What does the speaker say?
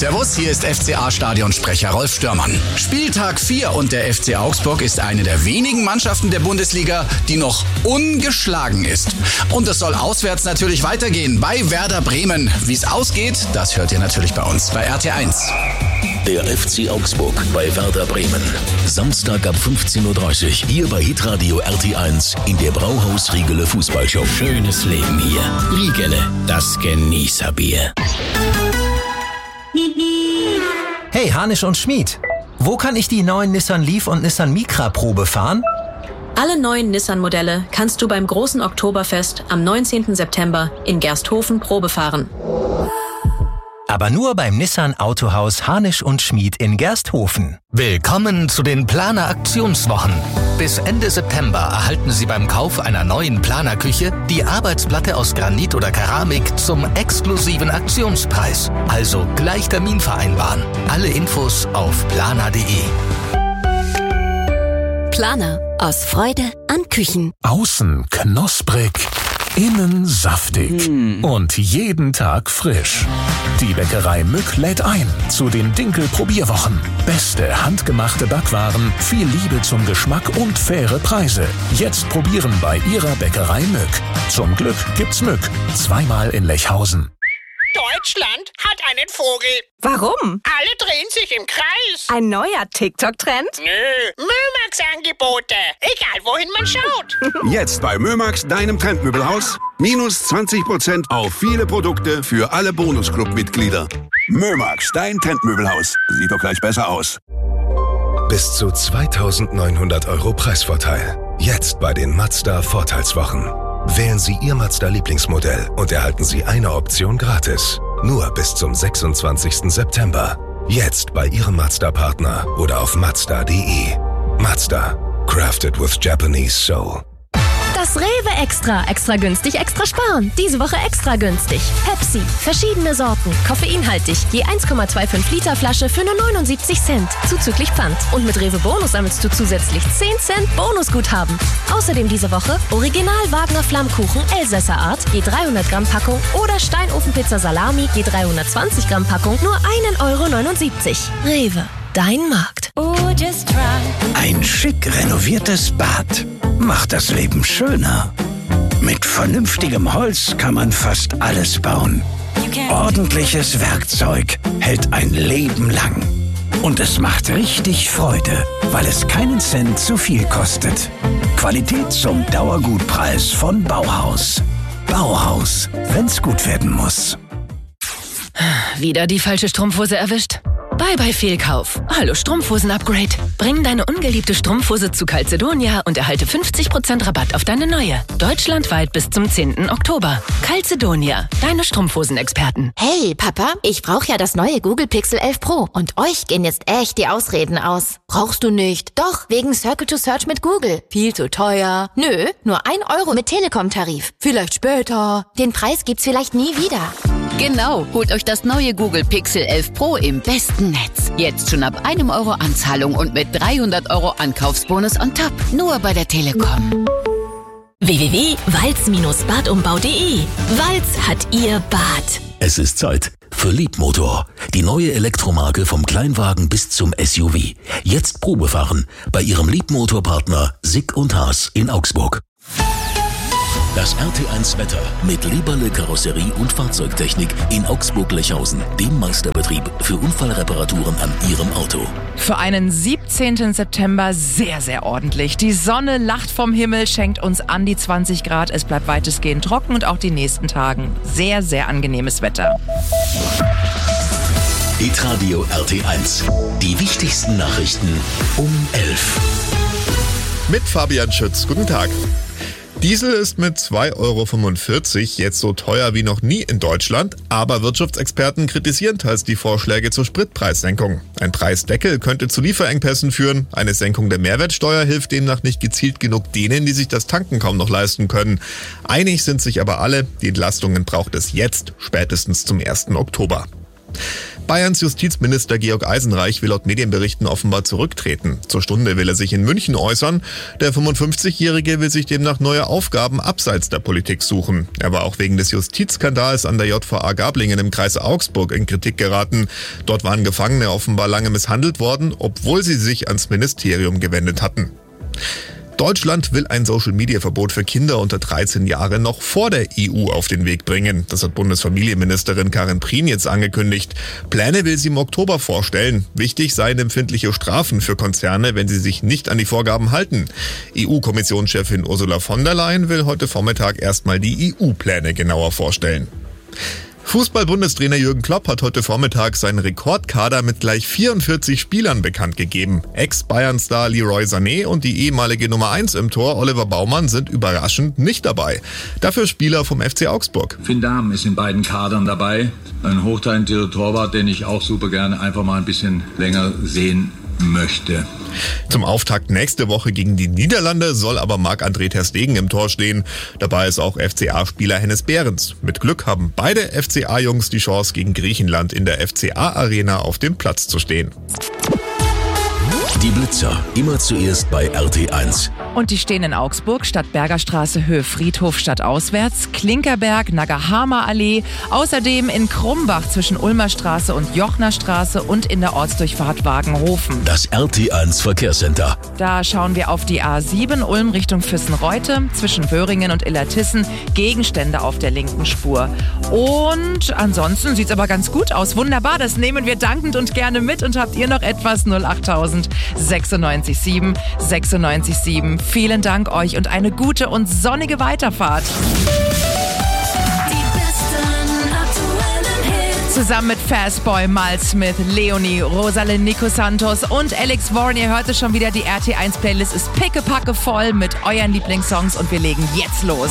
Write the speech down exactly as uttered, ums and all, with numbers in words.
Servus, hier ist F C A-Stadionsprecher Rolf Störmann. Spieltag vier und der F C Augsburg ist eine der wenigen Mannschaften der Bundesliga, die noch ungeschlagen ist. Und es soll auswärts natürlich weitergehen bei Werder Bremen. Wie es ausgeht, das hört ihr natürlich bei uns bei R T eins. Der F C Augsburg bei Werder Bremen. Samstag ab fünfzehn Uhr dreißig hier bei Hitradio R T eins in der Brauhaus Riegele Fußballshow. Schönes Leben hier. Riegele, das Genießerbier. Hey, Hanisch und Schmid, wo kann ich die neuen Nissan Leaf und Nissan Micra Probe fahren? Alle neuen Nissan-Modelle kannst du beim großen Oktoberfest am neunzehnten September in Gersthofen Probe fahren. Aber nur beim Nissan Autohaus Hanisch und Schmid in Gersthofen. Willkommen zu den Planer Aktionswochen. Bis Ende September erhalten Sie beim Kauf einer neuen Planerküche die Arbeitsplatte aus Granit oder Keramik zum exklusiven Aktionspreis. Also gleich Termin vereinbaren. Alle Infos auf planer punkt de. Planer. Aus Freude an Küchen. Außen knusprig, innen saftig mm. und jeden Tag frisch. Die Bäckerei Mück lädt ein zu den Dinkel-Probierwochen. Beste handgemachte Backwaren, viel Liebe zum Geschmack und faire Preise. Jetzt probieren bei ihrer Bäckerei Mück. Zum Glück gibt's Mück. Zweimal in Lechhausen. Deutschland hat einen Vogel. Warum? Alle drehen sich im Kreis. Ein neuer TikTok-Trend? Nö, Mömax-Angebote. Egal, wohin man schaut. Jetzt bei Mömax, deinem Trendmöbelhaus. Minus zwanzig Prozent auf viele Produkte für alle Bonusclub-Mitglieder. Mömax, dein Trendmöbelhaus. Sieht doch gleich besser aus. Bis zu zweitausendneunhundert Euro Preisvorteil. Jetzt bei den Mazda Vorteilswochen. Wählen Sie Ihr Mazda-Lieblingsmodell und erhalten Sie eine Option gratis. Nur bis zum sechsundzwanzigsten September. Jetzt bei Ihrem Mazda-Partner oder auf mazda punkt de. Mazda. Crafted with Japanese soul. Das Rewe Extra. Extra günstig, extra sparen. Diese Woche extra günstig. Pepsi. Verschiedene Sorten. Koffeinhaltig. Je eins Komma fünfundzwanzig Liter Flasche für nur neunundsiebzig Cent. Zuzüglich Pfand. Und mit Rewe Bonus sammelst du zusätzlich zehn Cent Bonusguthaben. Außerdem diese Woche Original Wagner Flammkuchen Elsässer Art. Je dreihundert Gramm Packung. Oder Steinofenpizza Salami. Je dreihundertzwanzig Gramm Packung. Nur ein Euro neunundsiebzig. Rewe. Dein Markt. Ein schick renoviertes Bad macht das Leben schöner. Mit vernünftigem Holz kann man fast alles bauen. Ordentliches Werkzeug hält ein Leben lang. Und es macht richtig Freude, weil es keinen Cent zu viel kostet. Qualität zum Dauergutpreis von Bauhaus. Bauhaus, wenn's gut werden muss. Wieder die falsche Strumpfhose erwischt? Bye bye Fehlkauf. Hallo Strumpfhosen-Upgrade. Bring deine ungeliebte Strumpfhose zu Calzedonia und erhalte fünfzig Prozent Rabatt auf deine neue. Deutschlandweit bis zum zehnten Oktober. Calzedonia, deine Strumpfhosen-Experten. Hey Papa, ich brauche ja das neue Google Pixel elf Pro. Und euch gehen jetzt echt die Ausreden aus. Brauchst du nicht? Doch, wegen Circle to Search mit Google. Viel zu teuer. Nö, nur ein Euro mit Telekom-Tarif. Vielleicht später. Den Preis gibt's vielleicht nie wieder. Genau, holt euch das neue Google Pixel elf Pro im besten Netz. Jetzt schon ab einem Euro Anzahlung und mit dreihundert Euro Ankaufsbonus on top. Nur bei der Telekom. w w w punkt walz Bindestrich badumbau punkt de. Walz hat ihr Bad. Es ist Zeit für Liebmotor. Die neue Elektromarke vom Kleinwagen bis zum S U V. Jetzt Probefahren bei Ihrem Liebmotorpartner Sick und Haas in Augsburg. Das R T eins Wetter mit Lieberle Karosserie und Fahrzeugtechnik in Augsburg-Lechhausen, dem Meisterbetrieb für Unfallreparaturen an Ihrem Auto. Für einen siebzehnten September sehr, sehr ordentlich. Die Sonne lacht vom Himmel, schenkt uns an die zwanzig Grad. Es bleibt weitestgehend trocken und auch die nächsten Tagen sehr, sehr angenehmes Wetter. Hitradio R T eins. Die wichtigsten Nachrichten um elf. Mit Fabian Schütz. Guten Tag. Diesel ist mit zwei Euro fünfundvierzig jetzt so teuer wie noch nie in Deutschland, aber Wirtschaftsexperten kritisieren teils die Vorschläge zur Spritpreissenkung. Ein Preisdeckel könnte zu Lieferengpässen führen, eine Senkung der Mehrwertsteuer hilft demnach nicht gezielt genug denen, die sich das Tanken kaum noch leisten können. Einig sind sich aber alle, die Entlastungen braucht es jetzt, spätestens zum ersten Oktober. Bayerns Justizminister Georg Eisenreich will laut Medienberichten offenbar zurücktreten. Zur Stunde will er sich in München äußern. Der fünfundfünfzigjährige will sich demnach neue Aufgaben abseits der Politik suchen. Er war auch wegen des Justizskandals an der J V A Gablingen im Kreis Augsburg in Kritik geraten. Dort waren Gefangene offenbar lange misshandelt worden, obwohl sie sich ans Ministerium gewendet hatten. Deutschland will ein Social-Media-Verbot für Kinder unter dreizehn Jahre noch vor der E U auf den Weg bringen. Das hat Bundesfamilienministerin Karin Prien jetzt angekündigt. Pläne will sie im Oktober vorstellen. Wichtig seien empfindliche Strafen für Konzerne, wenn sie sich nicht an die Vorgaben halten. E U-Kommissionschefin Ursula von der Leyen will heute Vormittag erstmal die E U-Pläne genauer vorstellen. Fußball-Bundestrainer Jürgen Klopp hat heute Vormittag seinen Rekordkader mit gleich vierundvierzig Spielern bekannt gegeben. Ex-Bayern-Star Leroy Sané und die ehemalige Nummer eins im Tor Oliver Baumann sind überraschend nicht dabei. Dafür Spieler vom F C Augsburg. Finn Dahm ist in beiden Kadern dabei. Ein hochtalentierter Torwart, den ich auch super gerne einfach mal ein bisschen länger sehen möchte. Zum Auftakt nächste Woche gegen die Niederlande soll aber Marc-André ter Stegen im Tor stehen. Dabei ist auch F C A-Spieler Hennes Behrens. Mit Glück haben beide F C A-Jungs die Chance, gegen Griechenland in der F C A-Arena auf dem Platz zu stehen. Die Blitzer, immer zuerst bei R T eins. Und die stehen in Augsburg, Stadtbergerstraße, Höhe Friedhof, stadtauswärts, Klinkerberg, Nagahama Allee, außerdem in Krumbach zwischen Ulmer Straße und Jochner Straße und in der Ortsdurchfahrt Wagenhofen. Das R T eins Verkehrscenter. Da schauen wir auf die A sieben, Ulm Richtung Füssenreute, zwischen Wöhringen und Illertissen, Gegenstände auf der linken Spur. Und ansonsten sieht's aber ganz gut aus. Wunderbar, das nehmen wir dankend und gerne mit. Und habt ihr noch etwas? null achttausend sechsundneunzig sieben sechsundneunzig sieben. Vielen Dank euch und eine gute und sonnige Weiterfahrt. Zusammen mit Fastboy, Mal Smith, Leonie, Rosalind Nico Santos und Alex Warren. Ihr hört es schon wieder, die R T eins Playlist ist pickepacke voll mit euren Lieblingssongs und wir legen jetzt los.